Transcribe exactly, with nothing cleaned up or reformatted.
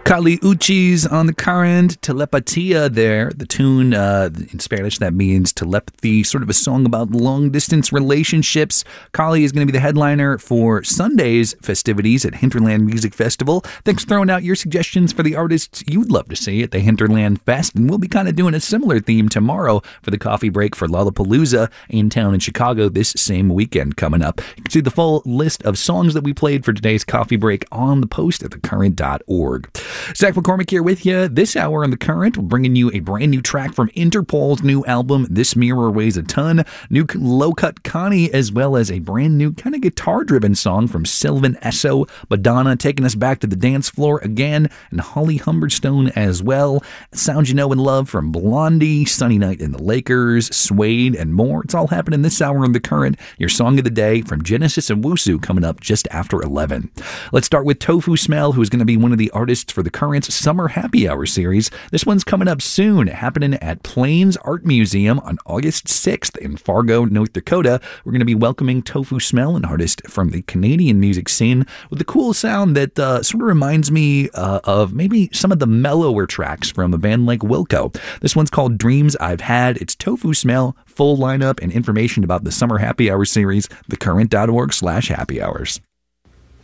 Kali Uchis on the current, Telepatia there. The tune uh, in Spanish that means telepathy, sort of a song about long-distance relationships. Kali is going to be the headliner for Sunday's festivities at Hinterland Music Festival. Thanks for throwing out your suggestions for the artists you'd love to see at the Hinterland Fest. And we'll be kind of doing a similar theme tomorrow for the coffee break for Lollapalooza in town in Chicago this same weekend coming up. You can see the full list of songs that we played for today's coffee break on the post at the current dot org. Zach McCormick here with you this hour on The Current. We're bringing you a brand new track from Interpol's new album, This Mirror Weighs a Ton, new low-cut Connie, as well as a brand new kind of guitar-driven song from Sylvan Esso, Madonna taking us back to the dance floor again, and Holly Humberstone as well. Sounds you know and love from Blondie, Sunny Night in the Lakers, Suede, and more. It's all happening this hour on The Current. Your song of the day from Genesis and Wusu coming up just after eleven. Let's start with Tofu Smell, who's going to be one of the artists for the Current's Summer Happy Hour series. This one's coming up soon, happening at Plains Art Museum on August sixth in Fargo, North Dakota. We're going to be welcoming Tofu Smell, an artist from the Canadian music scene, with a cool sound that uh, sort of reminds me uh, of maybe some of the mellower tracks from a band like Wilco. This one's called Dreams I've Had. It's Tofu Smell. Full lineup and information about the Summer Happy Hour series, thecurrent.org slash happy hours.